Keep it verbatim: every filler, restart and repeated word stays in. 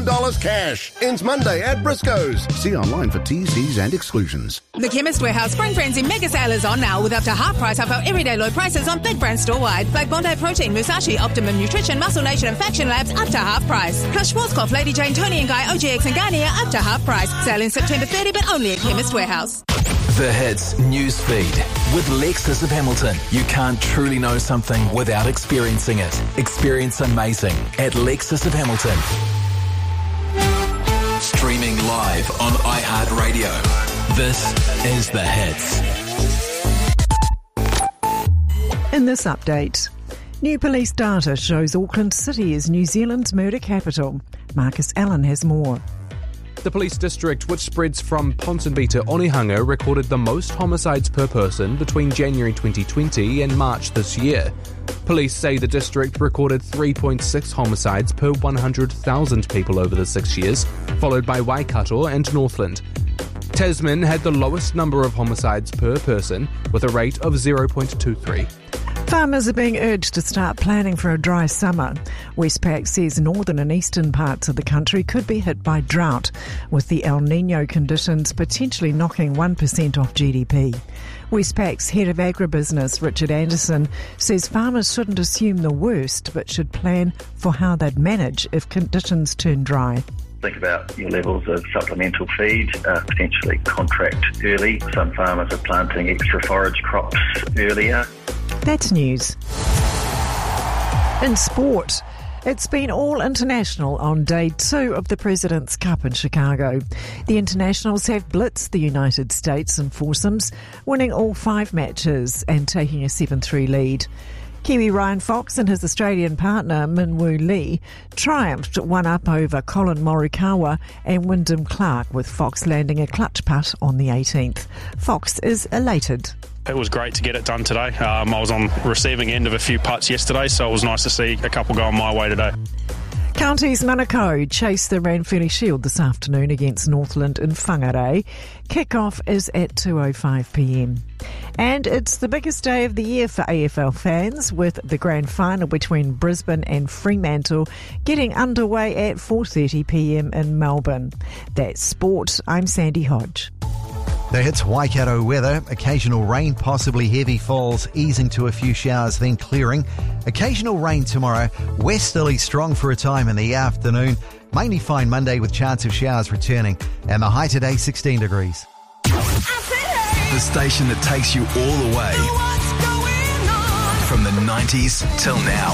dollars cash. Ends Monday at Briscoe's. See online for T's, C's and exclusions. The Chemist Warehouse Spring Frenzy Mega Sale is on now with up to half price off our everyday low prices on big brands store-wide. Like Bondi Protein, Musashi, Optimum Nutrition, Muscle Nation and Faction Labs up to half price. Plus Schwarzkopf, Lady Jane, Tony and Guy, O G X and Garnier up to half price. Sale in September thirtieth but only at Chemist Warehouse. The Hits News Feed with Lexus of Hamilton. You can't truly know something without experiencing it. Experience amazing at Lexus of Hamilton. Streaming live on iHeartRadio. This is The Hits. In this update, new police data shows Auckland City is New Zealand's murder capital. Marcus Allen has more. The police district, which spreads from Ponsonby to Onehunga, recorded the most homicides per person between January twenty twenty and March this year. Police say the district recorded three point six homicides per one hundred thousand people over the six years, followed by Waikato and Northland. Tasman had the lowest number of homicides per person, with a rate of zero point two three. Farmers are being urged to start planning for a dry summer. Westpac says northern and eastern parts of the country could be hit by drought, with the El Niño conditions potentially knocking one percent off G D P. Westpac's head of agribusiness, Richard Anderson, says farmers shouldn't assume the worst, but should plan for how they'd manage if conditions turn dry. Think about your levels of supplemental feed, uh, potentially contract early. Some farmers are planting extra forage crops earlier. That's news. In sport, it's been all international on day two of the President's Cup in Chicago. The internationals have blitzed the United States in foursomes, winning all five matches and taking a seven three lead. Kiwi Ryan Fox and his Australian partner Min Woo Lee triumphed one up over Colin Morikawa and Wyndham Clark, with Fox landing a clutch putt on the eighteenth. Fox is elated. It was great to get it done today. Um, I was on receiving end of a few putts yesterday, so it was nice to see a couple going my way today. Counties Manukau chase the Ranfurly Shield this afternoon against Northland in Whangarei. Kick-off is at two oh five p.m. And it's the biggest day of the year for A F L fans, with the grand final between Brisbane and Fremantle getting underway at four thirty p.m. in Melbourne. That's sport. I'm Sandy Hodge. The Hits Waikato weather. Occasional rain, possibly heavy falls, easing to a few showers, then clearing. Occasional rain tomorrow. Westerly strong for a time in the afternoon. Mainly fine Monday with chance of showers returning. And the high today, sixteen degrees. The station that takes you all the way. From the nineties till now.